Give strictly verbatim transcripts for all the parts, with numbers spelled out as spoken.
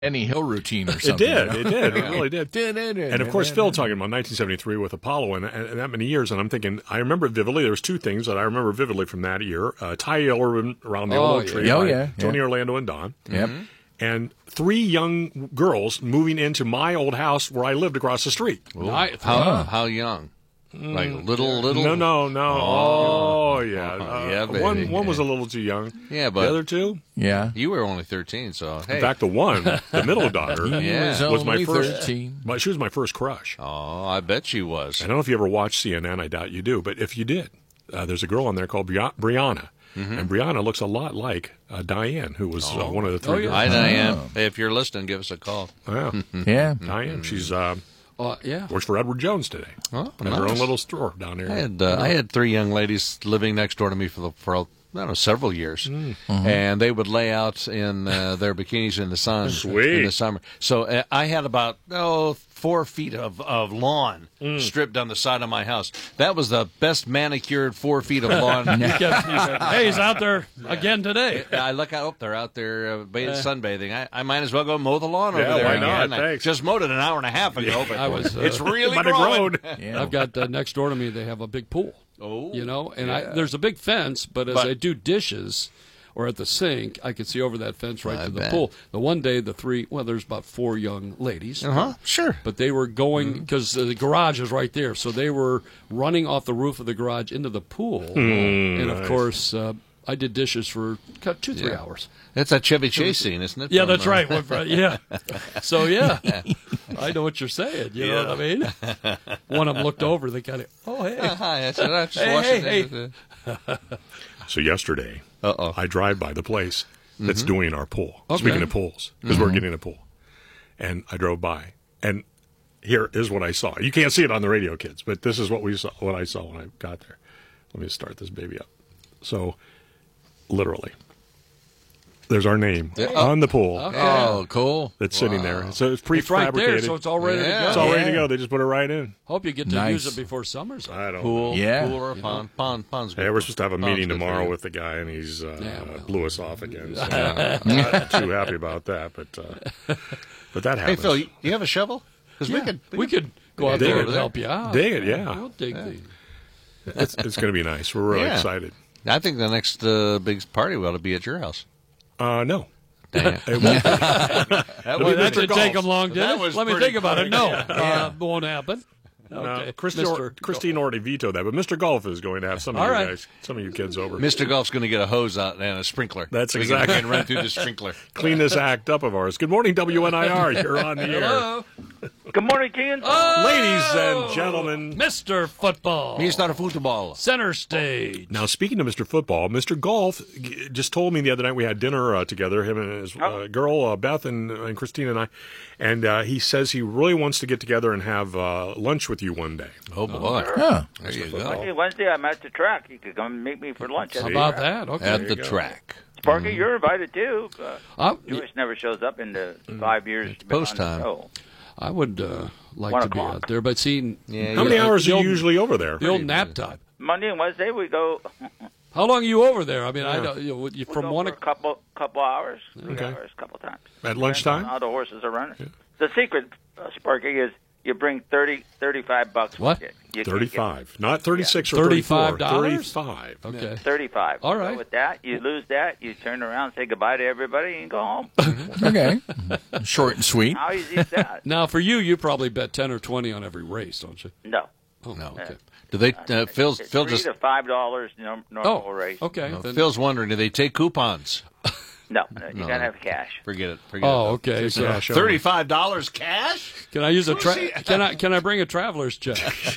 Benny Hill routine or something. It did. You know? It did. It really did. And, of course, Phil talking about nineteen seventy-three with Apollo and, and, and that many years. And I'm thinking, I remember vividly, there was two things that I remember vividly from that year. Uh, Ty Yellow around the oh, old yeah. tree. Oh, yeah. Tony yeah. Orlando and Don. Yep. Mm-hmm. And three young girls moving into my old house where I lived across the street. Nice. How, oh. how young? Like little, little? No, no, no. Oh, oh yeah. Uh, uh, yeah, baby. One, one was a little too young. Yeah, but the other two? Yeah. You were only thirteen, so hey. In fact, the one, the middle daughter, yeah. was, was my first. thirteen. My, she was my first crush. Oh, I bet she was. I don't know if you ever watched C N N. I doubt you do, but if you did, uh, there's a girl on there called Bri- Brianna. Mm-hmm. And Brianna looks a lot like uh, Diane, who was oh. uh, one of the three. Oh, yeah. girls. Hi, Diane. Oh. Hey, if you're listening, give us a call. Yeah, yeah. Diane. She's uh, uh, yeah works for Edward Jones today. Oh, has nice. her own little store down here. I had uh, I had three young ladies living next door to me for the for I don't know several years, mm-hmm. and they would lay out in uh, their bikinis in the sun Sweet. in the summer. So uh, I had about oh four feet of, of lawn mm. stripped down the side of my house. That was the best manicured four feet of lawn. Hey, he's out there again today. I look out, they're out there uh, bathing, sunbathing. I, I might as well go mow the lawn yeah, over there why again. not? I Thanks. just mowed it an hour and a half ago, but I was, uh, it's really might have growing. grown. Yeah. I've got uh, next door to me, they have a big pool. Oh, you know, and yeah. I, there's a big fence, but as But- I do dishes or at the sink, I could see over that fence right I to the bet. pool. The one day, the three, well, there's about four young ladies. Uh-huh, sure. But they were going, because the garage is right there, so they were running off the roof of the garage into the pool. Mm, and, of nice. course, uh, I did dishes for cut two, three Yeah. hours. That's that Chevy Chase scene, isn't it? Yeah, From, that's uh, right. What- yeah. So, yeah, I know what you're saying. You Yeah. know what I mean? One of them looked over. They kind of, oh, hey. Uh, hi, that's it. I just Hey, watched hey, it. hey. So yesterday, Uh-oh. I drive by the place that's Mm-hmm. doing our pool. Okay. Speaking of pools, because we're getting a pool, and I drove by, and here is what I saw. You can't see it on the radio, kids, but this is what we saw. What I saw when I got there. Let me start this baby up. So, literally, there's our name Yeah. on the pool Oh, cool. that's sitting there. So it's It's right prefabricated. there, so it's all ready Yeah. to It's go. all ready to Yeah. go. They just put it right in. Hope you get to Nice. use it before summer's up. I don't Pool, know. Yeah. pool or a pond. Pond, pond's good. Hey, we're supposed to have a Pond's meeting good for tomorrow you. with the guy, and he's uh, Yeah, well. blew us off again. So I'm not too happy about that, but uh, but that Hey, happens. Phil, you, you have a shovel? Because we could. We could go out dig there it. and help you out. Dig it, yeah. We'll dig the. It's, it's going to be nice. We're really Yeah. excited. I think the next uh, big party ought to be at your house. Uh, no. Dang it. It won't. That Well, was- that Mister didn't take Golf. them long, did That it? was Let me pretty think about it. quick. No, Yeah. uh, won't happen. No, Okay. Christine, Mister Christine already vetoed that, but Mister Golf is going to have some of All you right. guys, some of you kids over. Mister Golf's going to get a hose out and a sprinkler. That's So we can- exactly- we can run through the sprinkler. Clean this act up of ours. Good morning, W N I R. You're on the air. Hello. Good morning, Ken. Ladies and gentlemen. Mister Football. He's not a football. Center stage. Now, speaking of Mister Football, Mister Golf g- just told me the other night we had dinner uh, together, him and his uh, Oh. girl, uh, Beth, and, and Christine and I, and uh, he says he really wants to get together and have uh, lunch with you one day. Oh, boy. Huh. There you Hey, go. Wednesday, I'm at the track. You could come meet me for lunch. How about that? Okay. At the go. track. Sparky, you're invited too. Uh, I, Jewish never shows up in the five years. It's you've been post on the time. show. I would uh, like One to be o'clock. out there, but see, Yeah, How many yeah. hours the are old- you usually over there? the old nap time. Monday and Wednesday we go. How long are you over there? I mean, I Yeah. don't. You know, you, We from go one. for a couple couple hours, three Okay. hours, couple times. At lunchtime? How the horses are running. The secret, uh, Sparky, is you bring thirty, thirty-five bucks. What? With you. You can thirty-five, not thirty-six or thirty-five thirty-four. dollars? Thirty-five. Okay. Get thirty-five. All So right. with that, you lose that. You turn around, say goodbye to everybody, and go home. Okay. Short and sweet. How easy is that? Now, for you, you probably bet ten or twenty on every race, don't you? No. Oh no. Okay. Do they? Uh, Phil's It's Phil three just. to five dollars no, normal Oh, race. okay. no, then- Phil's wondering, do they take coupons? No, no, you No. gotta have cash. Forget it. Forget Oh, it. okay. So, Yeah, show me. Thirty-five dollars cash? can I use a tra- see- can I can I bring a traveler's check?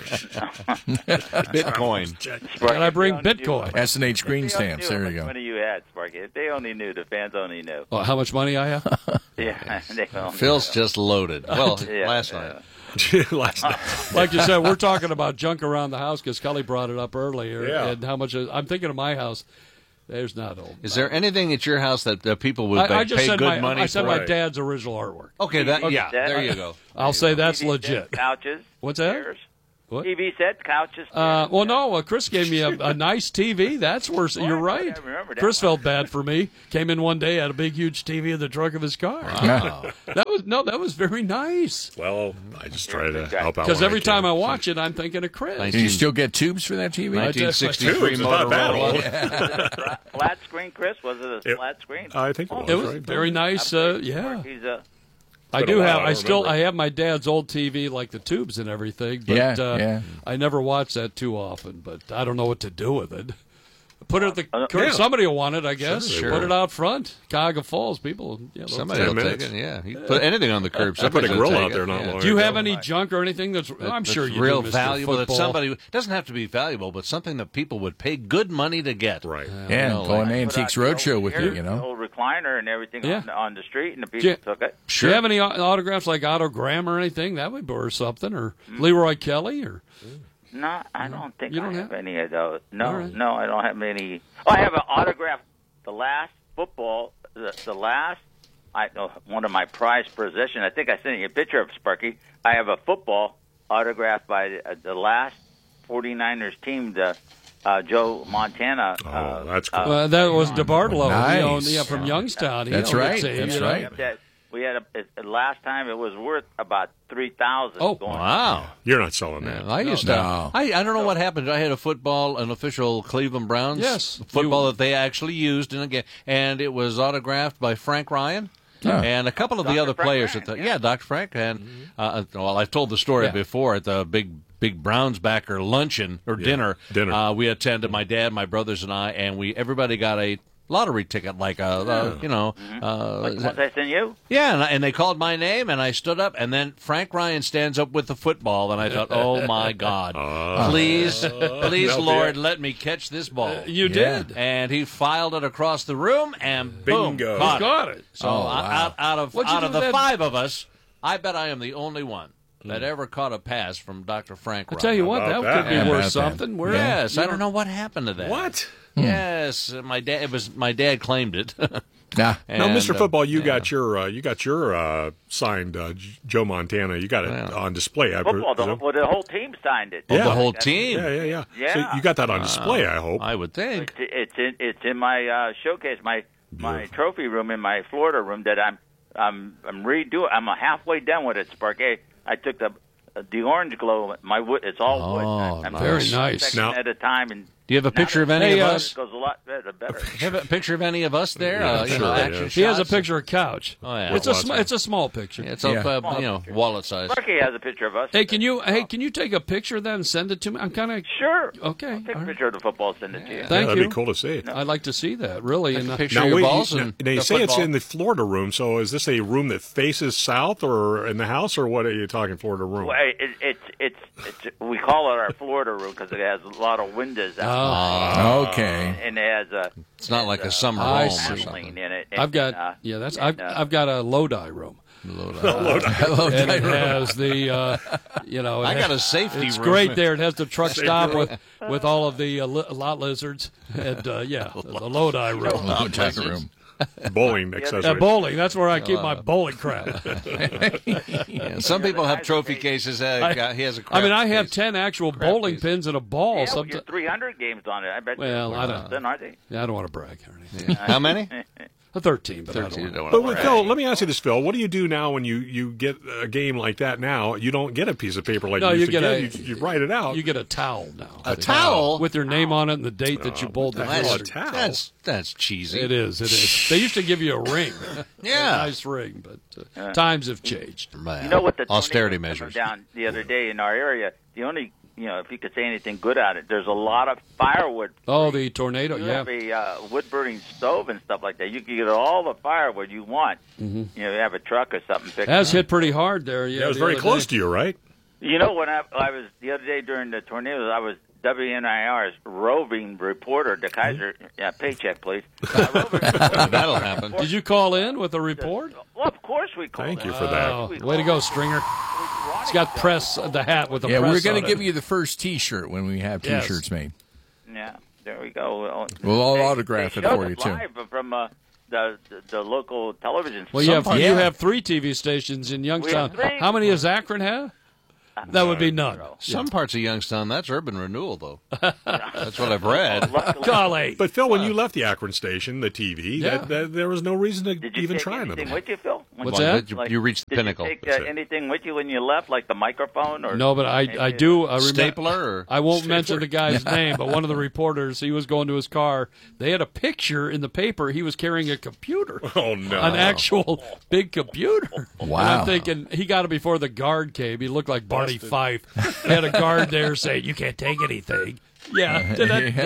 Bitcoin. Can I bring Bitcoin? S and H green If they only stamps. knew There how you much go. money you had, Sparky. If they only knew, the fans only knew. Oh, how much money I have? Yeah, they only Phil's knew. just loaded. Well, Yeah, last yeah. night. Last night. Like you said, we're talking about junk around the house because Kelly brought it up earlier. Yeah. And how much? I'm thinking of my house. There's not old. Is there anything at your house that uh, people would I, I like, just pay said good my money I said for? my Right. dad's original artwork. Okay, that yeah, That- there you go. I'll say that's T V sets, legit. Couches. What's that? Chairs. What? T V set, couches. Uh, well, no. Uh, Chris gave me a, a nice T V. That's worse. You're right. I remember that Chris one. felt bad for me. Came in one day, had a big, huge T V in the trunk of his car. Wow. That was no. That was very nice. Well, I just try to help out Because when every I can. time I watch it, I'm thinking of Chris. Nice. Do you still get tubes for that T V? nineteen sixty-three It's not that old. Motorola. Flat screen, Chris? Was it a It- flat screen? I think it was. It was right? very nice. Uh, yeah, He's a. I been a do while, have. I I don't still. remember. I have my dad's old T V, like the tubes and everything. But, Yeah, uh, yeah. I never watch that too often. But I don't know what to do with it. Put it at the. Uh, yeah. Somebody will want it, I guess. Sure. Put it out front. Cuyahoga Falls people. Yeah, they'll Somebody take will Ten take minutes. it. Yeah, he put anything on the curb. I put a Somebody's grill gonna out take there it. not Yeah. long Do you have ago. any junk or anything that's? I'm That's sure you real do, Mister valuable that Football. somebody it doesn't have to be valuable, but something that people would pay good money to get. Right. Yeah, know, go on like- Antiques Put out the Roadshow old with here, you, you know. Old recliner and everything Yeah. on, on the street, and the people Yeah. took it. Do you have any au- autographs like Otto Graham or anything? That would be or something, or Leroy Kelly, or No, I don't think You I don't have, have- any of those. No, All right. no, I don't have any. Oh, I have an autograph. The last football, the, the last, I know one of my prized possessions. I think I sent you a picture of Sparky. I have a football autographed by the, uh, the last 49ers team, the uh, Joe Montana. Oh, uh, that's cool. uh, that was DeBartolo, Nice. he owned, yeah, from Youngstown. He That's owned it, right, see, that's you know. right. that we had a it, it- last time it was worth about three thousand. Oh, going. Wow. You're not selling that. Yeah, I used to. No. I, I don't know what happened. I had a football, an official Cleveland Browns Yes. football You- that they actually used in a game, and it was autographed by Frank Ryan. Oh. And a couple of the Doctor other Frank players Ryan, at the yeah. yeah, Doctor Frank and uh, well, I've told the story Yeah. before at the big big Browns backer luncheon or dinner. dinner. Uh, we attended, my dad, my brothers, and I, and we everybody got a lottery ticket, like a uh, you know, uh, Like the ones I sent you. yeah, and, I, and they called my name, and I stood up, and then Frank Ryan stands up with the football, and I thought, oh my God, please, please, That'll be Lord, it. let me catch this ball. You Yeah. did. And he filed it across the room, and boom, Bingo. caught it. Got it. So Oh, I- wow. out, out of What'd you out do of the with that- five of us, I bet I am the only one that ever caught a pass from Doctor Frank I Ryan. tell you what, that about that? could be How worth about that? something. Where, Yes, you I don't know what happened to that. What? Yes, my dad. It was my dad claimed it. Nah. Now, And, Mister uh, Football, you yeah. got your uh, you got your uh, signed uh, J- Joe Montana. You got it Yeah. on display. I Football, the, presume. well, the whole team signed it. Oh, Yeah. the whole That's- team. Yeah, yeah, yeah. Yeah. So you got that on display, I hope. I would think. It's it's in it's in my uh, showcase, my my Beautiful. trophy room in my Florida room that I'm I'm I'm redoing. I'm halfway done with it, Sparky. I took the the orange glow. My wood, it's all wood. Oh, I'm nice. Very taking nice. a section Now- at a time. And Do you have a now picture of that- any Hey, of uh, us? It goes a lot better. better. Have a picture of any of us there? Yeah, uh, you sure, know, yeah. action He has a shots? picture of couch. Oh, yeah. It's a Lots sm- of- it's a small picture. Yeah, it's Yeah. up, uh, you know, wallet size. Sparky has a picture of us. Hey, can you hey can you take a picture then and send it to me? I'm kind of Sure. okay. I'll take all a right. picture of the football. Send it to you. Yeah, Thank that'd you. be cool to see. I'd like to see that really. And uh, Picture Now, your wait, balls you, and now you the say it's football. in the Florida room, so is this a room that faces south or in the house, or what are you talking Florida room? Well, it, it's it's it's we call it our Florida room because it has a lot of windows out, oh, Okay. and it has a It's not like a summer I home see. or gasoline something. in it. And, I've got uh, yeah. That's and, I've uh, I've got a Lodi room. Hello, And it Tyro. has the, uh, you know, it I got has- a safety It's room. great there. It has the truck stop with, with all of the uh, li- lot lizards and uh, yeah, the, the Lodi room. Hello, Tyro room. Bowling Uh, accessory. bowling. That's where I keep my bowling crap. Yeah, some people have trophy cases. Uh, I- he has a I mean, I crap have case. ten actual bowling piece. pins and a ball. yeah, well, Sometimes you're three hundred games on it. I bet. Well, you're I don't- Then aren't they? yeah, I don't want to brag or anything. How many? A thirteen, but Thirteen. I You don't. don't But want with to Phil, let me ask you this, Phil. What do you do now when you, you get a game like that now? You don't get a piece of paper like No, you used you to get get. a- you, you write it out. You get a towel now. A towel? with your name on it and the date that you bowled the That's- first. towel. That's that's cheesy. It is. It is. They used to give you a ring. Yeah. a nice ring, but uh, times have changed. Man. You know what the austerity tornado measures. down the other day in our area? The only, you know, if you could say anything good out of it, there's a lot of firewood. Oh, the tornado. You Yeah. have a uh, wood burning stove and stuff like that. You can get all the firewood you want. You know, you have a truck or something. Picked That's up. hit pretty hard there. Yeah, yeah, it was the very other close day. to you, right? You know, when I, I was the other day during the tornadoes, I was W N I R's roving reporter. The Kaiser, yeah, paycheck, please. Uh, roving reporter. That'll happen. Did you call in with a report? Well, of course we called. Thank it. you for that. Oh, way to go, Stringer. He's got press the hat with the Yeah, press we're going on to it. give you the first T-shirt when we have Yes. T-shirts made. Yeah, there we go. Well, We'll all they- autograph they it showed for you, too. live from uh, the, the the local television. Well, you have Some- you yeah. have three T V stations in Youngstown. three. How many does Akron have? That would be none. Some parts of Youngstown, that's urban renewal, though. That's what I've read. Luckily- Golly. But Phil, when you left the Akron station, the T V, Yeah. that, that, there was no reason to Did you even take try anything another. with you, Phil? When What's you- that? You, like, you reached the did pinnacle. you take That's uh, it. anything with you when you left, like the microphone? Or No, but I, I do. I remember, Stapler? Or? I won't mention the guy's name, but one of the reporters, he was going to his car. They had a picture in the paper. He was carrying a computer. Oh, no. An actual big computer. Wow. And I'm thinking, he got it before the guard came. He looked like Barney Fife. He had a guard there saying, you can't take anything. Yeah.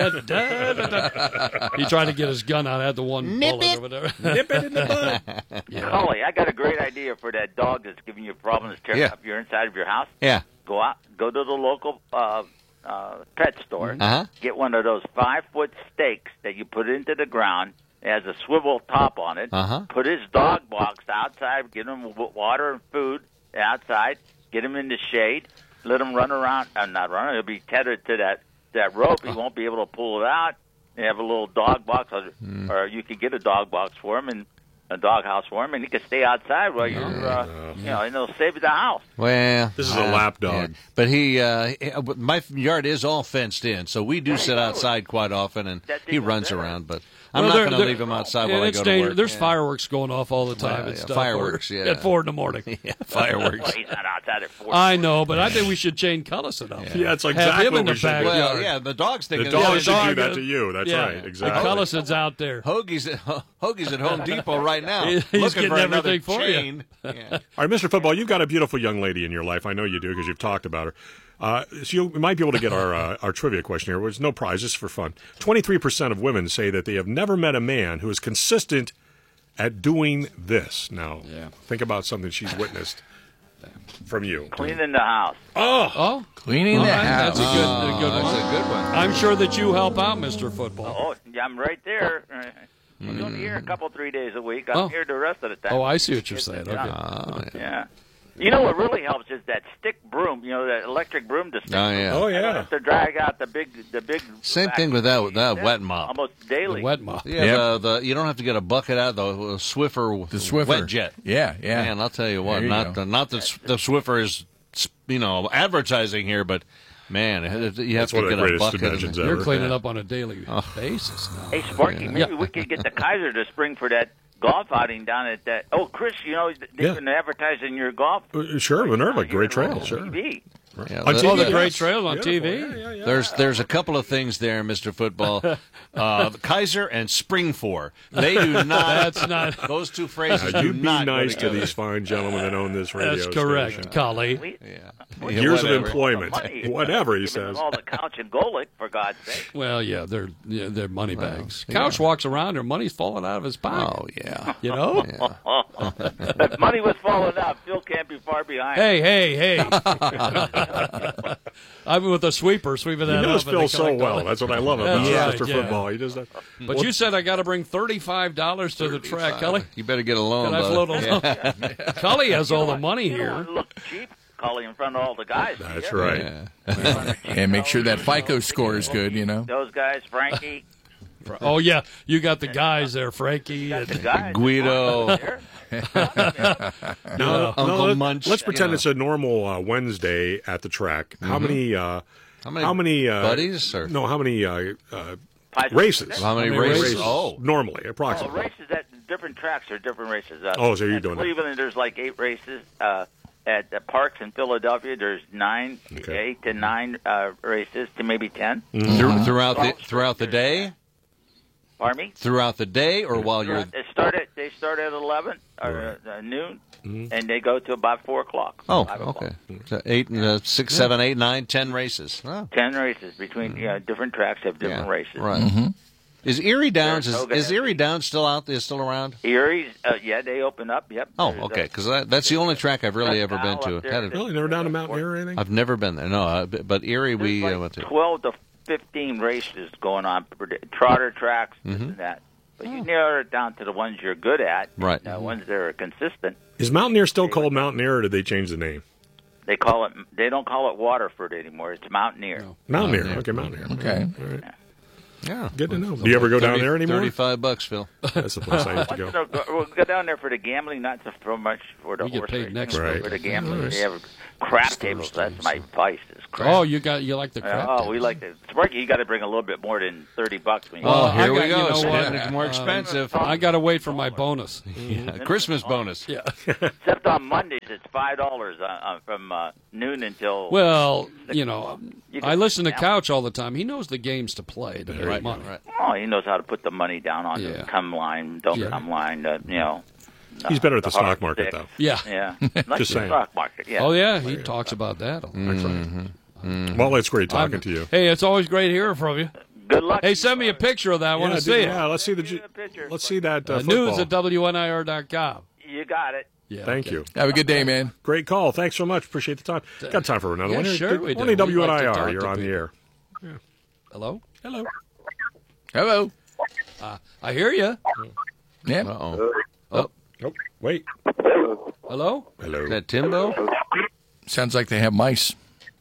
Da-da-da-da-da-da. He tried to get his gun out. Had the one bullet or whatever. Nip it in the bud. Holly, I got a great idea for that dog that's giving you problems tearing Yeah. up your inside of your house. Yeah. Go out, go to the local uh, uh, pet store, Uh-huh. get one of those five-foot stakes that you put into the ground. It has a swivel top on it. Uh-huh. Put his dog box outside, get him w- water and food outside, get him in the shade, let him run around. Uh, not run, he'll be tethered to that, that rope. He won't be able to pull it out. You have a little dog box, or, Mm. or you could get a dog box for him and a dog house for him, and he can stay outside while you're, uh, you know, and it'll save the house. Well, This is a lap dog. yeah. But he, uh, he- my yard is all fenced in, so we do Right, sit no. outside quite often, and That's he even runs better. around. But I'm Well, not there- going to there- leave him outside and while I it's go to dangerous. work. There's Yeah. fireworks going off all the time Well, and yeah, stuff. fireworks, yeah. At four in the morning. Yeah, fireworks. Well, he's not outside at four. I know, but I think we should chain Cullison up. Yeah, it's Have exactly him in what the we should do. backyard. Well, yeah, the dog's The thinking. dog Yeah, should dog do that is- to you. That's yeah. right. And Exactly. Cullison's out there. Hoagie's at, Hoagie's at Home Depot right now, He's looking getting for another everything for you. chain. Yeah. All right, Mister Football, you've got a beautiful young lady in your life. I know you do because you've talked about her. Uh, so you might be able to get our uh, our trivia question here, which is no prize, just for fun. twenty-three percent of women say that they have never met a man who is consistent at doing this. Now, Yeah. think about something she's witnessed from you. Cleaning the house. Oh, Oh, Cleaning all the right, house. that's a good, a good That's one. a good one. I'm sure that you help out, Mister Football. Oh, yeah, I'm right there. Uh, I'm only here a couple, three days a week. I'm Oh. here the rest of the time. Oh, I see what you're Get saying. the job. Okay. Oh, yeah. Yeah. You know what really helps is that stick broom. You know that electric broom. To stick Oh, yeah. oh I don't yeah. have to drag out the big, the big. Same thing with that- that Yeah, wet mop. Almost daily. The wet mop. Yeah, Yep. the, the you don't have to get a bucket out the Swiffer, The Swiffer. wet jet. Yeah, yeah. Man, I'll tell you what, There you not go. the, not that the Swiffer is, you know, advertising here, but man, it- you have That's to one of get the a greatest bucket. and- inventions You're ever. cleaning up on a daily basis now. Hey, Sparky, maybe Yeah. we could get the Kaiser to spring for that golf outing down at that. Oh, Chris, you know they've Yeah. been advertising your golf. Uh, Sure, Minerva, Here great on trail. Sure. T V. Yeah, On the- T V, Oh, the yes. great trails on T V? Beautiful. Yeah, yeah, yeah. There's there's a couple of things there, Mister Football. Uh, Kaiser and Spring Four. They do not. That's not. Those two phrases Now, do you be not go nice to together. these fine gentlemen that own this radio That's correct, station. Collie. We, Yeah. Years of whatever. employment. money. Whatever, he Giving them says. all the couch and Golick, for God's sake. Well, yeah, they're yeah, they're money bags. yeah. Couch walks around, her money's falling out of his pocket. Oh yeah. You know? If money was falling out, Phil can't be far behind. Hey, hey, hey! I'm with a sweeper sweeping He that knows up. and they Phil so collect all well. it. That's what I love about That's right, Mister yeah. Football. He does that. But you said I got to bring thirty-five dollars to the track, Cully. You better get a loan. Can I bud. float along? Yeah. Cully has all the money You don't here. want to look cheap, calling in front of all the guys. do That's you? right. Yeah. And make sure that FICO score is good, you know. Those guys, Frankie, Oh yeah, you got the guys there, Frankie. got the And, guys. Guido. There. Now, Uncle let, Munch, Let's pretend you know. it's a normal uh, Wednesday at the track. How many? Uh, How many? how many uh, buddies? Or No, how many uh, uh, Pies- races? how many, How many races? races? Oh, Normally, Oh, approximately. races at different tracks are different races. Uh, Oh, so you're at doing that. Cleveland, there's like eight races. Uh, at the parks in Philadelphia, there's nine, Okay. eight to nine uh, races to maybe ten. Through, throughout the throughout the day, Pardon me? throughout the day, or while you're. They start at they start at eleven or uh, noon, and they go to about four o'clock. Oh, five o'clock. okay. So eight, uh, six, seven, eight, nine, ten races. Oh, Ten races between yeah, different tracks have different yeah, races. Right. Is Erie Downs is, Saratoga is has Erie eight. Downs still out? Is still around? Erie's, uh, yeah, they open up. Yep. Oh, There's, okay. uh, Because that, that's the only track I've really That's ever been Dow to. up there. Had a- Really, never down to Mountain Air or anything? I've never been there. No, uh, but but Erie there's we like uh, went to. twelve to fifteen races going on, per day. Trotter tracks, this Mm-hmm. and that. But you narrow it down to the ones you're good at, Right. uh, ones that are consistent. Is Mountain Air still called Mountain Air, or did they change the name? They call it. They don't call it Waterford anymore. It's Mountaineer. Mountain Air. Air. Okay, Mountain Air. Okay. All right. Yeah. Good to know. Do you ever go down there anymore? Thirty-five bucks, Phil. That's the place I used to go. So, go- we'll go down there for the gambling, not so much for the We get horse paid racing. next week. For the gambling, Nice. they have crap tables. That's my vice. Is crap. Oh, you got you like the crap? oh, we tables. like the Sparky. You got to bring a little bit more than thirty bucks. When you Oh, I here we got- go. you know It's what? getting more expensive. I got to wait for my bonus. Yeah, Christmas bonus. Yeah. Except on Mondays, it's five dollars uh, uh, from uh, noon until. Well, you know, You I can- listen to yeah. Couch all the time. He knows the games to play to make Right, money. right. Oh, he knows how to put the money down on Yeah. the come line, don't Yeah. come line. Uh, you know. He's better at the hard stock market, stick. though. Yeah. Yeah, like Just the saying. stock market. Yeah. Oh yeah, he talks about that. Well, it's great talking I'm- to you. Hey, it's always great hearing from you. Good luck. Hey, send me a picture of that. I want yeah, to see dude, it. yeah, let's see the. Give me the picture. Let's see that uh, Uh, football. news at W N I R dot com. You got it. Yeah. Thank okay. you. Have a good day, man. Great call. Thanks so much. Appreciate the time. Got time for another Yeah, one. sure we do. Only We'd W N I R. like to talk You're to on the people. air. Hello. Hello. Hello. I hear you. Yeah. Uh-oh. Oh, wait. Hello. Hello. Is that Timbo? Sounds like they have mice.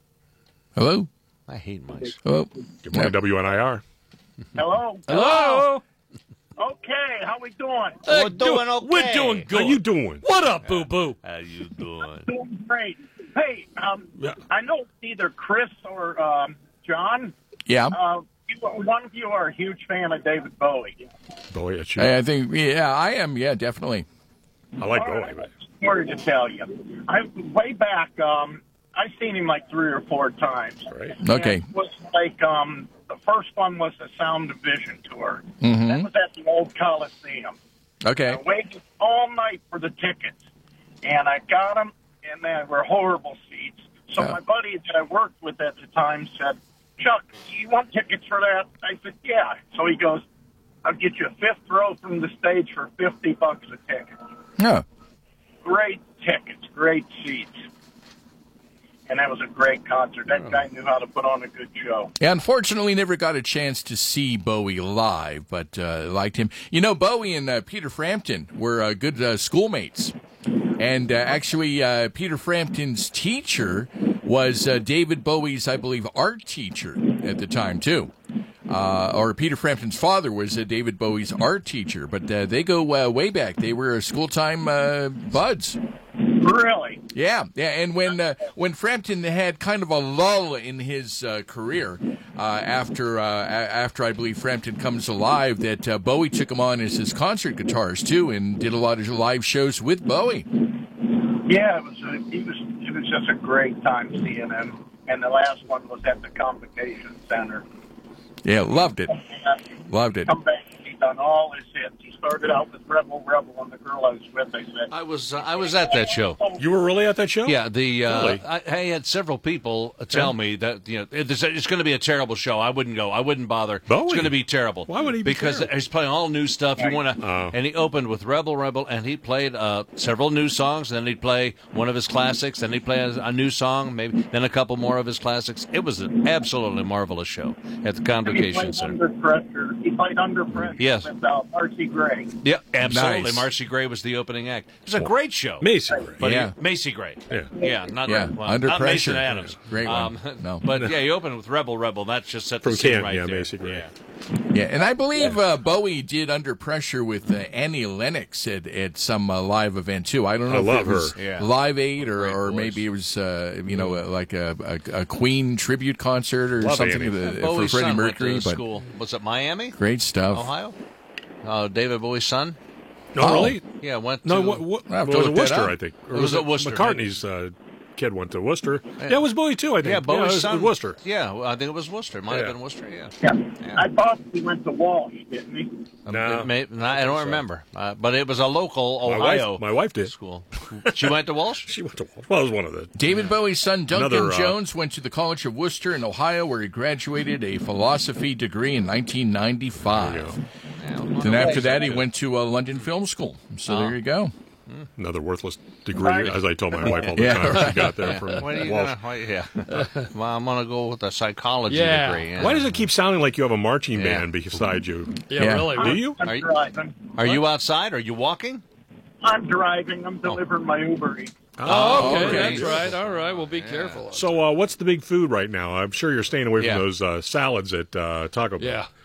Hello. I hate mice. Hello. Good morning, W N I R. Hello. Hello. Okay, how we doing? We're doing okay. We're doing good. How you doing? What up, Boo Boo? How you doing? Doing great. Hey, um, Yeah. I know either Chris or um, John. Yeah. Uh, you, one of you are a huge fan of David Bowie. Bowie, it's you. I, I think. Yeah, I am. Yeah, definitely. I like All Bowie. right, But story to tell you. I way back. Um, I've seen him like three or four times. right. Okay. And it was like um, the first one was the Sound of Vision tour. Mm-hmm. That was at the old Coliseum. Okay. I waited all night for the tickets, and I got them, and they were horrible seats. So Oh. my buddy that I worked with at the time said, Chuck, do you want tickets for that? I said, yeah. So he goes, I'll get you a fifth row from the stage for fifty bucks a ticket. Yeah. Great tickets, great seats. And that was a great concert. That guy knew how to put on a good show. Yeah, unfortunately, never got a chance to see Bowie live, but uh, liked him. You know, Bowie and uh, Peter Frampton were uh, good uh, schoolmates. And uh, actually, uh, Peter Frampton's teacher was uh, David Bowie's, I believe, art teacher at the time, too. Uh, or Peter Frampton's father was uh, David Bowie's art teacher. But uh, they go uh, way back. They were school-time uh, buds. Really? Yeah, yeah, and when uh, when Frampton had kind of a lull in his uh, career uh, after uh, a- after I believe Frampton Comes Alive, that uh, Bowie took him on as his concert guitarist too, and did a lot of live shows with Bowie. Yeah, it was. A, he was. It was just a great time seeing him. And the last one was at the Convocation Center. Yeah, loved it, And loved it. come back, he done all his hits. He started out with Rebel Rebel, and the girl I was with, I said, I was uh, I was at that show. You were really at that show? Yeah, the uh, Really? I, I had several people tell me that you know it's, it's going to be a terrible show. I wouldn't go. I wouldn't bother. Bowie? It's going to be terrible. Why would he be Because terrible? he's playing all new stuff. You want to, Oh. and he opened with Rebel Rebel, and he played uh, several new songs. Then he'd play one of his classics. Then he'd play a, a new song, maybe then a couple more of his classics. It was an absolutely marvelous show at the he Convocation played Center. under pressure. He played under pressure Yes. with uh, Marcy Gray. Yep, absolutely. Nice. Marcy Gray was the opening act. It was a great show. Macy. Gray. But Yeah. he, Macy Gray. Yeah. Yeah, not, Yeah, well, Under not Pressure. Mason Adams. Great one. Um, No. But yeah, he opened with Rebel Rebel. That just set From the scene Canton, right yeah, there. Macy Gray. Yeah. Yeah, and I believe uh, Bowie did Under Pressure with uh, Annie Lennox at, at some uh, live event too. I don't know I if love it was her. Yeah. Live Aid or, Great or voice. maybe it was uh, you know uh, like a, a, a Queen tribute concert or Love something Annie. uh, for Bowie's Freddie son Mercury. went to But school. Was it Miami? great stuff. Ohio? Uh, David Bowie's son? No, Oh. really? Yeah, went to... No, what, what, I'll have it to was look that Worcester, up. I think. Or It was at Worcester, McCartney's uh, kid went to Worcester. Yeah, it was Bowie, too, I think. Yeah, Bowie's it was son. Worcester. Yeah, well, I think it was Worcester. It might Yeah. have been Worcester, yeah. Yeah. Yeah. I thought he went to Walsh, didn't he? Um, No. it may- no, I don't remember. Uh, but it was a local My Ohio wife, my wife did. school. She went to Walsh? She went to Walsh. Well, it was one of the... David Bowie's son, Duncan Another, uh, Jones, went to the College of Worcester in Ohio, where he graduated a philosophy degree in nineteen ninety-five. There you go. Yeah, well, Then after that, he went to uh, London Film School. So Oh. there you go. Another worthless degree, as I told my wife all the Yeah, time. right. She got there from What are you Walsh. gonna, why- yeah. Well, I'm going to go with a psychology Yeah. degree. Yeah. Why does it keep sounding like you have a marching Yeah. band beside you? Yeah, Yeah. really. Do you? I'm Are you- driving. Are you outside? Are you walking? I'm driving. I'm delivering my Uber Eats. Oh, okay, okay. that's right. All right, well, be careful. So, uh, what's the big food right now? I'm sure you're staying away from Yeah. those uh, salads at uh, Taco Bell. Yeah.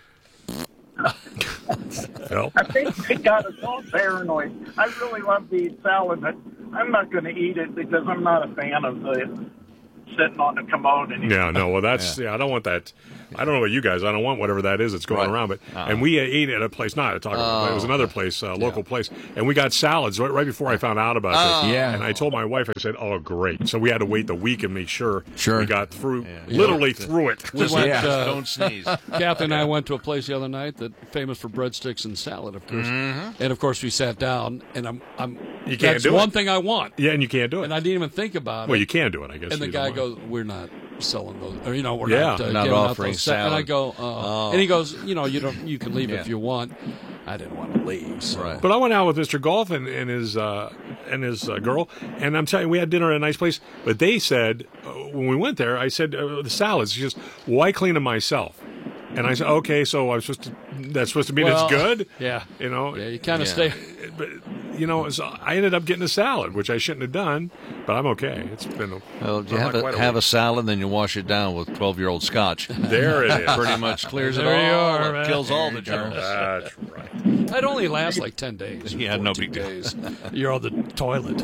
Phil? I think they got us all paranoid. I really love to eat salad, but I'm not going to eat it because I'm not a fan of the sitting on the commode anymore. Yeah, no, well, that's, yeah. yeah, I don't want that. I don't know about you guys. I don't want whatever that is that's going Right. around. But Uh-uh. And we ate at a place, not a Taco Bell, but it was another place, a local place. And we got salads right, right before I found out about Oh. this. Yeah. And I told my wife, I said, oh, great. So we had to wait the week and make sure, Sure. we got through, literally through it. Just went, just uh, don't sneeze. Kathy and I went to a place the other night that famous for breadsticks and salad, of course. Mm-hmm. And of course, we sat down, and I'm, I'm. You can't that's do one it. thing I want, Yeah, and you can't do it. and I didn't even think about well, it. you can do it, I guess. And the you guy don't goes, "We're not selling those, or you know, we're Yeah. not, uh, Not giving out offering those sa-" And I salad. go, uh, and he goes, "You know, you don't, you can leave Yeah. if you want." I didn't want to leave, so. Right. But I went out with Mister Golf and, and his uh, and his uh, girl, and I'm telling you, we had dinner at a nice place. But they said uh, when we went there, I said uh, the salads. She goes, "Well, I clean them myself." And I said, "Okay, so I'm supposed to. That's supposed to mean Well, it's good." Yeah, You know. yeah, you kind of Yeah. stay. But you know, so I ended up getting a salad, which I shouldn't have done. But I'm okay. It's been a, Well, you not have, quite a, have a week. salad, then you wash it down with twelve-year-old scotch. There it is. Pretty much clears it There you all. are, It man. kills all There the you go. germs. That's right. It only lasts like ten days. Yeah, no fourteen big deal. days. You're on the toilet.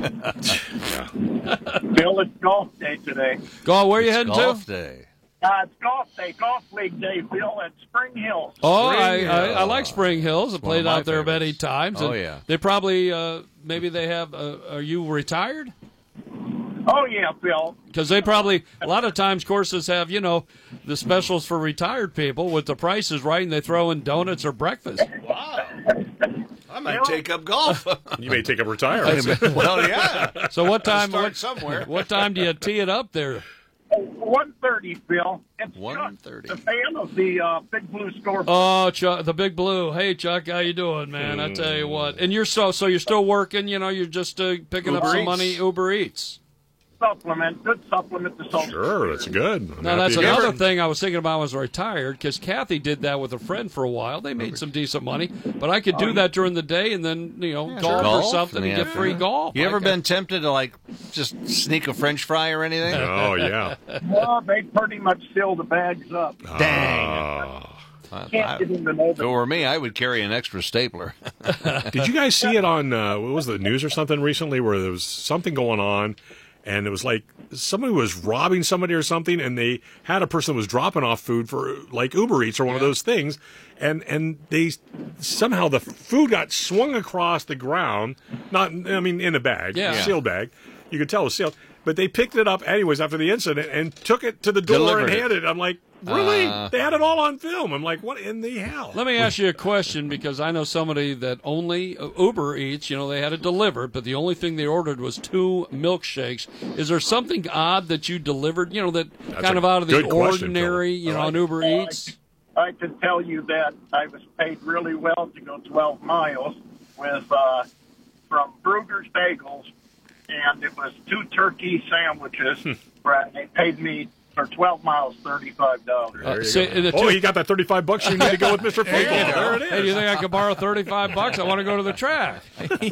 Bill, it's golf day today. Go on, where are you heading Golf to? day. Uh, it's golf day, golf league day, Bill, at Spring Hills. Oh, I, Spring I, I Hill. like Spring Hills. I one played of my out there many favorites. times. Oh, and yeah. They probably, uh, maybe they have, uh, are you retired? Oh, yeah, Bill. Because they probably, a lot of times courses have, you know, the specials for retired people with the prices right, and they throw in donuts or breakfast. Wow. I might take up golf. You may take a retirement. Well, yeah. So what time, Start what, somewhere. what time do you tee it up there? one thirty, Bill. It's one thirty. Chuck, the fan of the uh, Big Blue Scoreboard. Oh, Chuck, the Big Blue. Hey, Chuck, how you doing, man? I tell you what. And you're so, so you're still working, you know, you're just uh, picking up Uber some Eats. money, Uber Eats. Supplement, good supplement to salt. Sure, that's good. I'm Now, happy that's you another ever- thing I was thinking about when I was retired, because Kathy did that with a friend for a while. They made some decent money, but I could do that during the day and then, you know, golf or Golf something in and the get free afternoon. golf. You ever I been tempted to, like, just sneak a French fry or anything? Oh yeah. Well, they pretty much fill the bags up. Dang. Uh, Can't I- get in the know If it were me, I would carry an extra stapler. Did you guys see it on uh, what was the news or something recently where there was something going on, and it was like somebody was robbing somebody or something, and they had a person that was dropping off food for like Uber Eats or one of those things, and and they somehow the food got swung across the ground, not I mean in a bag, Yeah. sealed bag, you could tell it was sealed, but they picked it up anyways after the incident and took it to the door Delivered and it. handed it. I'm like, really? Uh, they had it all on film. I'm like, what in the hell? Let me ask you a question, because I know somebody that only uh, Uber Eats, you know, they had it delivered, but the only thing they ordered was two milkshakes. Is there something odd that you delivered, you know, that That's kind a of out of the good question, ordinary, Phil. you know, on Uber Well, I Eats? can- I can tell you that I was paid really well to go twelve miles with uh, from Brugger's Bagels, and it was two turkey sandwiches. Right, they paid me for twelve miles thirty-five dollars. Uh, There you say- go. the Oh, two- you got that thirty-five bucks you need to go with Mister Football. There it is. Hey, do you think I could borrow thirty-five bucks? I want to go to the track.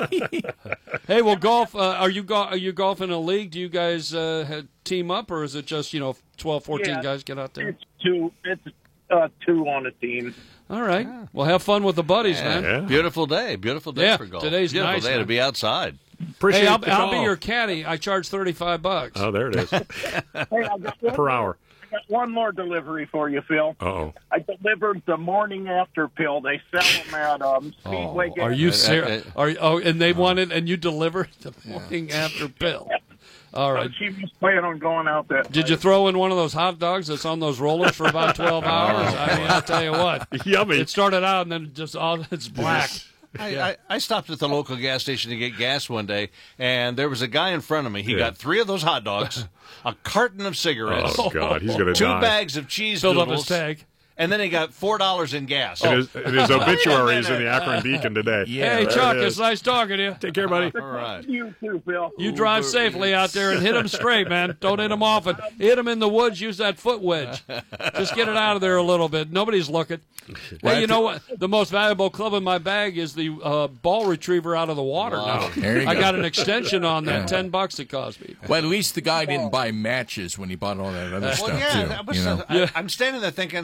Hey, well, golf. Uh, are you go- are you golfing a league? Do you guys uh, ha- team up, or is it just you know twelve, fourteen Yeah. guys get out there? It's two. It's uh, two on a team. All right. Well, have fun with the buddies, man. Yeah. Beautiful day. Beautiful day Yeah, for golf. today's Beautiful nice, day to man. be outside. Appreciate Hey, I'll, the I'll be call. your caddy. I charge thirty-five bucks. Oh, there it is. Hey, I got one, Per hour. I got one more delivery for you, Phil. Uh-oh. I delivered the morning after pill. They sell them at um, Speedway. Are gas you Uh, serious? uh, Are oh, and they wanted, and you delivered the morning after pill. All right. She was planning on going out that Did you throw in one of those hot dogs that's on those rollers for about twelve hours? Oh. I mean, I'll tell you what. Yummy. It started out and then just all it's black. I, I, I stopped at the local gas station to get gas one day, and there was a guy in front of me. He Yeah. got three of those hot dogs, a carton of cigarettes, Oh, God. He's going to two die. bags of cheese Filled up doodles, his tank. and then he got four dollars in gas. It is, it is obituaries in the Akron Beacon today. Yeah, Hey, there Chuck, it is. it's nice talking to you. Take care, buddy. All right. You too, Phil. You drive safely out there and hit them straight, man. Don't hit them often. Hit them in the woods. Use that foot wedge. Just get it out of there a little bit. Nobody's looking. Hey, you know what? The most valuable club in my bag is the uh, ball retriever out of the water Wow. now. There you I go. got an extension on that. Yeah. Ten bucks it cost me. Well, at least the guy didn't buy matches when he bought all that other Well, stuff yeah, too. I was, you know? I, I'm standing there thinking, Again.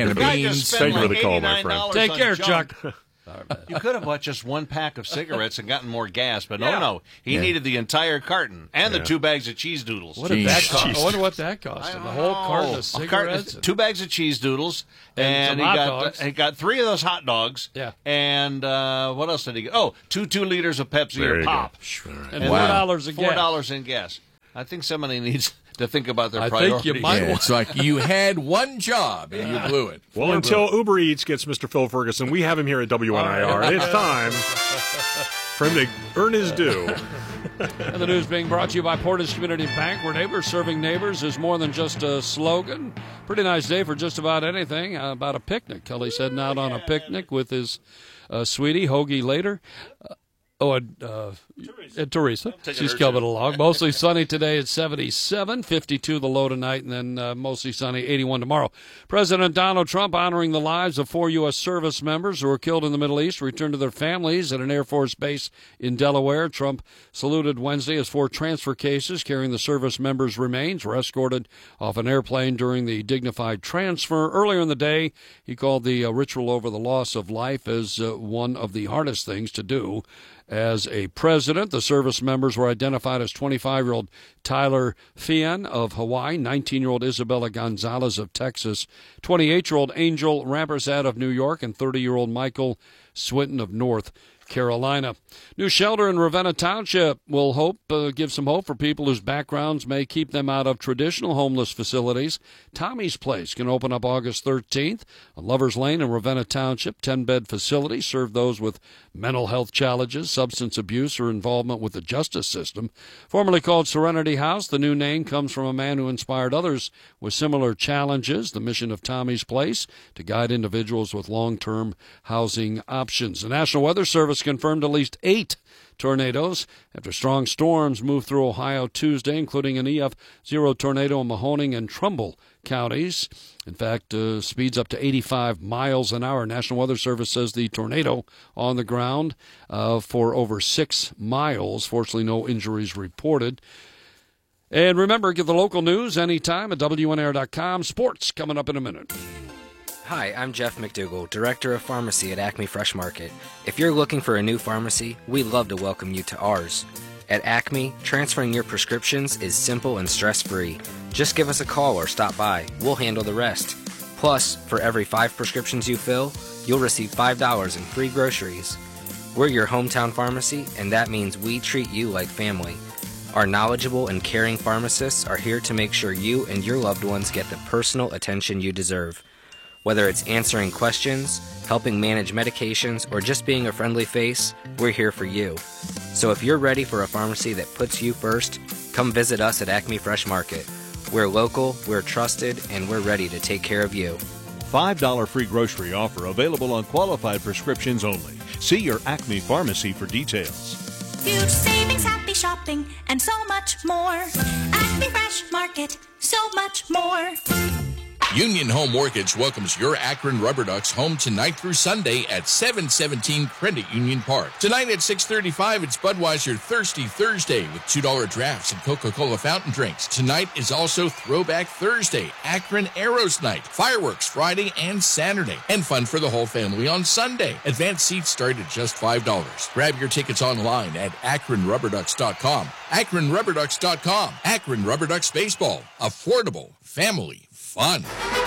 can of for the- beans. Thank you for the call, my friend. Take care, junk. Chuck. You could have bought just one pack of cigarettes and gotten more gas, but no, Yeah. no. He Yeah. needed the entire carton and the Yeah. two bags of cheese doodles. What did that Jeez. cost? I wonder what that cost. I The don't whole know. carton of A cigarettes. carton- two bags of cheese doodles, And and, some he hot got dogs. he got three of those hot dogs. Yeah. And uh, what else did he get? Oh, two two liters of Pepsi There or you pop. go. All right. and Wow. four dollars a Four gas. dollars in gas. I think somebody needs to think about their I priorities. think you might- Yeah, it's like you had one job and you blew it. Well, until Uber Eats gets Mister Phil Ferguson, we have him here at W N I R. It's time for him to earn his due. And the news being brought to you by Portage Community Bank, where neighbors serving neighbors is more than just a slogan. Pretty nice day for just about anything. Uh, about a picnic. Kelly's heading out on a picnic with his uh, sweetie, Hoagie, later. Uh, oh, and, uh, and Teresa. She's coming along. Mostly sunny today at seventy-seven, fifty-two the low tonight, and then uh, mostly sunny, eighty-one tomorrow. President Donald Trump honoring the lives of four U S service members who were killed in the Middle East, returned to their families at an Air Force base in Delaware. Trump saluted Wednesday as four transfer cases carrying the service members' remains were escorted off an airplane during the dignified transfer. Earlier in the day, he called the uh, ritual over the loss of life as uh, one of the hardest things to do. As a president, the service members were identified as twenty-five-year-old Tyler Fian of Hawaii, nineteen-year-old Isabella Gonzalez of Texas, twenty-eight-year-old Angel Rampersad of New York, and thirty-year-old Michael Swinton of North Carolina. New shelter in Ravenna Township will hope uh, give some hope for people whose backgrounds may keep them out of traditional homeless facilities. Tommy's Place can open up August thirteenth. On Lovers Lane in Ravenna Township, ten-bed facility serve those with mental health challenges, substance abuse, or involvement with the justice system. Formerly called Serenity House, the new name comes from a man who inspired others with similar challenges. The mission of Tommy's Place to guide individuals with long-term housing options. The National Weather Service confirmed at least eight tornadoes after strong storms moved through Ohio Tuesday, including an E F zero tornado in Mahoning and Trumbull counties. In fact, uh, speeds up to eighty-five miles an hour. National Weather Service says the tornado on the ground uh, for over six miles. Fortunately, no injuries reported. And remember, get the local news anytime at W N R dot com. Sports coming up in a minute. Hi, I'm Jeff McDougall, Director of Pharmacy at Acme Fresh Market. If you're looking for a new pharmacy, we'd love to welcome you to ours. At Acme, transferring your prescriptions is simple and stress-free. Just give us a call or stop by. We'll handle the rest. Plus, for every five prescriptions you fill, you'll receive five dollars in free groceries. We're your hometown pharmacy, and that means we treat you like family. Our knowledgeable and caring pharmacists are here to make sure you and your loved ones get the personal attention you deserve. Whether it's answering questions, helping manage medications, or just being a friendly face, we're here for you. So if you're ready for a pharmacy that puts you first, come visit us at Acme Fresh Market. We're local, we're trusted, and we're ready to take care of you. five dollars free grocery offer available on qualified prescriptions only. See your Acme pharmacy for details. Huge savings, happy shopping, and so much more. Acme Fresh Market, so much more. Union Home Mortgage welcomes your Akron Rubber Ducks home tonight through Sunday at seven seventeen Credit Union Park. Tonight at six thirty-five, it's Budweiser Thirsty Thursday with two dollar drafts and Coca-Cola fountain drinks. Tonight is also Throwback Thursday, Akron Arrows Night, fireworks Friday and Saturday, and fun for the whole family on Sunday. Advanced seats start at just five dollars. Grab your tickets online at akron rubber ducks dot com. akron rubber ducks dot com. Akron Rubber Ducks Baseball. Affordable. Family. Fun.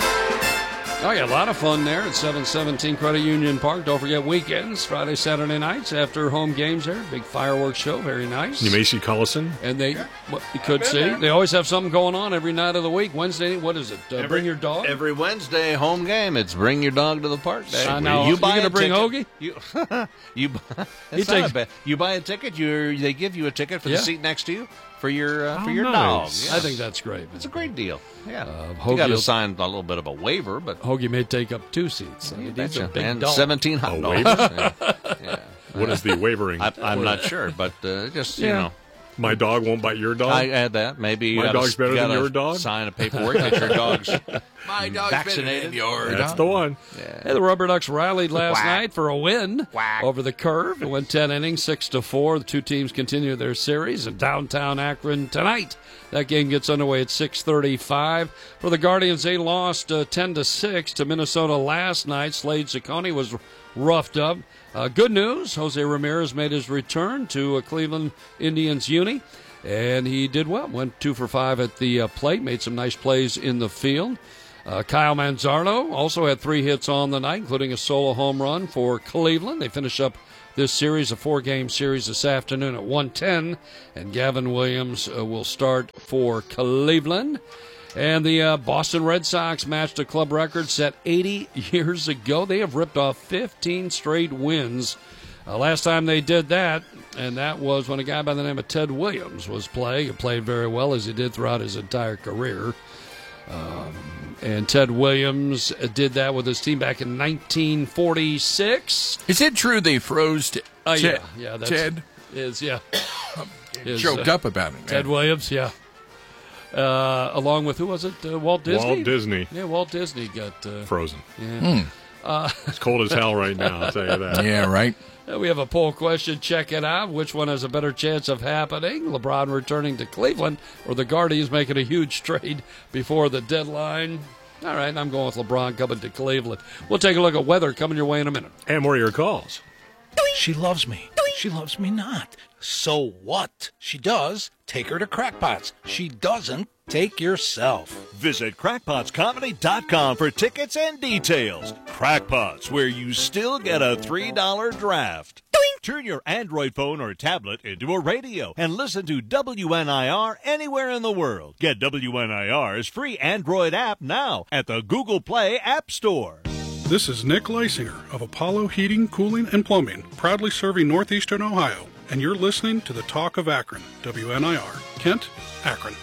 Oh, yeah, a lot of fun there at seven seventeen Credit Union Park. Don't forget weekends, Friday, Saturday nights after home games there. Big fireworks show, very nice. You may see Collison. And they, what you could see, they always have something going on every night of the week. Wednesday, what is it? Uh, Every- bring your dog? Every Wednesday home game, it's bring your dog to the park day. I know. You buy gonna a bring ticket- Hoagie? You, you, He it's not takes- a bad- you buy a ticket. You they give you a ticket for Yeah. the seat next to you for your uh, for Oh, your nice. dog. I Yes. think that's great, man. It's a great deal. Yeah, Hoagie you got to will- sign a little bit of a waiver, but Hoagie may take up two seats. you He's betcha. a big and dog. seventeen hot A dogs. waiver? Yeah. Yeah. What is the wavering? I, I'm not sure, but uh, just you Yeah. know, My dog won't bite your dog. I add that. Maybe you My gotta, dog's better you than gotta your dog? sign a paperwork that your dog's My dog's vaccinated. better than yours. That's the one. Hey, the Rubber Ducks rallied last Quack. night for a win Quack. over the Curve. It went ten innings, six to four. The two teams continue their series in downtown Akron tonight. That game gets underway at six thirty-five. For the Guardians, they lost uh, ten to six to Minnesota last night. Slade Ciccone was roughed up. Uh, good news, Jose Ramirez made his return to uh, Cleveland Indians uni, and he did well. Went two for five at the uh, plate, made some nice plays in the field. Uh, Kyle Manzardo also had three hits on the night, including a solo home run for Cleveland. They finish up this series, a four-game series this afternoon at one ten, and Gavin Williams uh, will start for Cleveland. And the uh, Boston Red Sox matched a club record set eighty years ago. They have ripped off fifteen straight wins. Uh, last time they did that, and that was when a guy by the name of Ted Williams was playing. He played very well, as he did throughout his entire career. Um, and Ted Williams did that with his team back in nineteen forty-six. Is it true they froze t- Uh, Ted? yeah, yeah, that's, Ted? Is, yeah. Is, Choked uh, up about it. Ted man. Williams, yeah. Uh, along with, who was it? Uh, Walt Disney? Walt Disney. Yeah, Walt Disney got... Uh, Frozen. yeah. It's cold as hell right now, I'll tell you that. Yeah, right. Uh, we have a poll question. Check it out. Which one has a better chance of happening? LeBron returning to Cleveland or the Guardians making a huge trade before the deadline? All right, I'm going with LeBron coming to Cleveland. We'll take a look at weather coming your way in a minute. And more of your calls. She loves me. She loves me not. So what? She does. Take her to Crackpots. She doesn't. Take yourself. Visit crackpots comedy dot com for tickets and details. Crackpots, where you still get a three dollar draft. Turn your Android phone or tablet into a radio and listen to W N I R anywhere in the world. Get W N I R's free Android app now at the Google Play App Store. This is Nick Leisinger of Apollo Heating, Cooling, and Plumbing, proudly serving northeastern Ohio. And you're listening to the Talk of Akron, W N I R, Kent, Akron.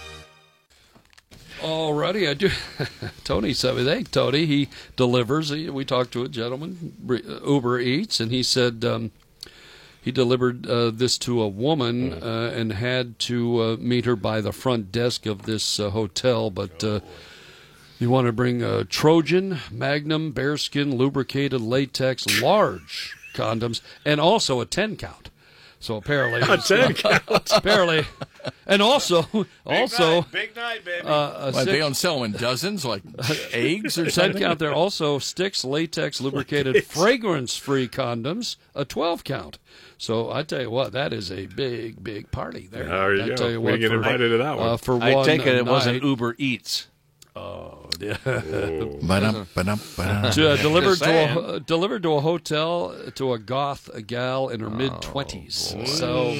Alrighty, I do. Tony said, hey, Tony, he delivers. He, we talked to a gentleman, Uber Eats, and he said um, he delivered uh, this to a woman uh, and had to uh, meet her by the front desk of this uh, hotel, but uh, you want to bring a Trojan, Magnum, bearskin, lubricated latex, large condoms, and also a ten count. So apparently, A ten count. apparently, and also, also, Big night, baby. uh, a What, six- they don't sell in dozens, like eggs or ten something? count there. Also, sticks, latex, lubricated, fragrance-free condoms, a twelve count. So I tell you what, that is a big, big party there. There you I go. tell you We what, get for, invited to that one. Uh, for I one take it it night, wasn't Uber Eats. Oh, yeah. Ba-dum, ba-dum, ba-dum. To, uh, delivered Just to saying. a, uh, delivered to a hotel to a goth gal in her mid twenties. So,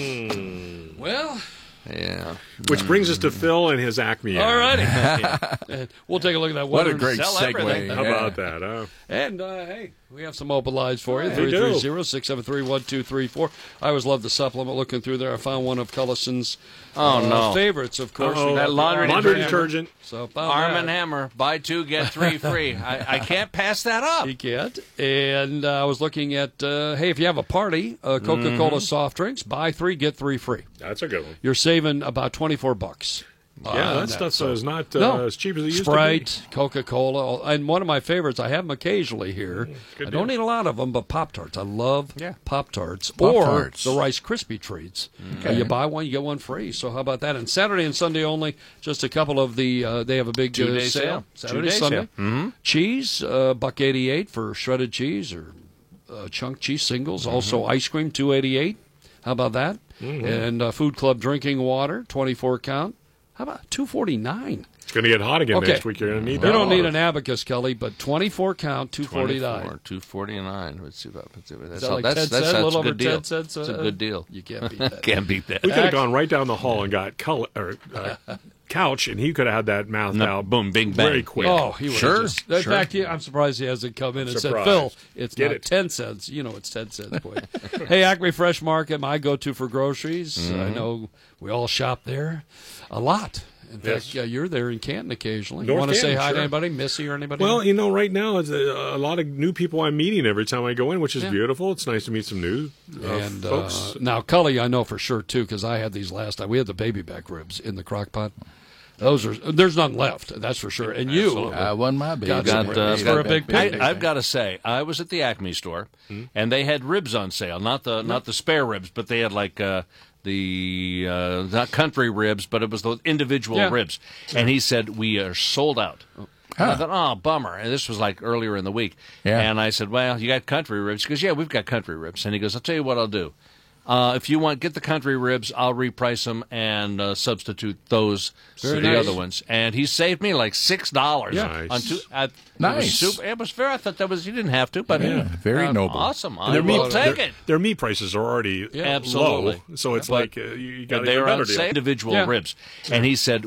well, Yeah. Which brings us to Phil and his Acme ad. all righty. And we'll take a look at that. What weather a great Sell segue. everything. How Yeah. about that, huh? And, uh, hey, we have some open lines for you. We three do. three zero, six seven three, one two three four. I always love the supplement. Looking through there, I found one of Cullison's Oh, uh, no. favorites, of course. Uh-oh. We got That the laundry Arm Laundry and Hammer. detergent. So, found Arm that. and Hammer, buy two, get three free. I, I can't pass that up. You can't. And uh, I was looking at, uh, hey, if you have a party, uh, Coca-Cola Mm-hmm. soft drinks, buy three, get three free. That's a good one. You're saving about twenty-four bucks. Yeah, Uh, that stuff so- is not uh, No. as cheap as it used Sprite, Coca-Cola, and one of my favorites, I have them occasionally here. good I don't deal. eat a lot of them, but Pop-Tarts. I love Yeah. Pop-Tarts. Pop-Tarts. Or the Rice Krispie Treats. Uh, you buy one, you get one free. So how about that? And Saturday and Sunday only, just a couple of the, uh, they have a big Two-day uh, sale. Saturday, Two-day Sunday. sale. Mm-hmm. Cheese, uh, buck eighty-eight for shredded cheese or uh, chunk cheese singles. Mm-hmm. Also ice cream, two eighty-eight. How about that? Mm-hmm. And uh, Food Club drinking water, twenty-four count. How about two forty-nine? It's going to get hot again Okay. next week. You're going to need that. You don't need water. an abacus, Kelly, but twenty-four count, two forty-nine. two forty-nine. Let's see about that's, Is that's, that like that's, ten that's, cents? that's A little a good over deal. ten cents. It's a uh, good deal. You can't beat that. Can't beat that. We could have gone right down the hall and got color, or, uh, couch, and he could have had that mouth No, out. boom, bing, bang. Very quick. Oh, he would Sure, just. In sure. fact, he, I'm surprised he hasn't come in and said, Surprised. "Phil, it's Get not it. ten cents. You know, it's ten cents." Boy. Hey, Acme Fresh Market, my go-to for groceries. Mm-hmm. I know we all shop there a lot. In Yes. fact, yeah, you're there in Canton occasionally. North You want to say Canton, hi sure. to anybody, Missy or anybody? Well, you know, right now it's a, a lot of new people I'm meeting every time I go in, which is Yeah. beautiful. It's nice to meet some new uh, and folks. uh, now Cully, I know for sure too, because I had these last time. We had the baby back ribs in the crock pot. Those are there's none left. That's for sure. And you, Absolutely. I won my baby. Got Got, some uh, ribs for a big I, picnic. I've got to say, I was at the Acme store, and they had ribs on sale. Not the not the spare ribs, but they had like uh, the uh, not country ribs, but it was the individual Yeah. ribs. And he said we are sold out. And I thought, oh, bummer. And this was like earlier in the week. Yeah. And I said, well, you got country ribs? He goes, yeah, we've got country ribs. And he goes, I'll tell you what I'll do. Uh, if you want, get the country ribs. I'll reprice them and uh, substitute those Very for the nice. other ones. And he saved me like six dollars. Yeah. On Nice. two, uh, Nice. It was, super, it was fair. I thought that was you didn't have to, but Yeah, very uh, noble. Awesome. I their will meat, take their, it. their meat prices are already Absolutely. low, so it's But- like uh, you, you got And a they were better on deal. sale, individual Yeah. ribs. And he said,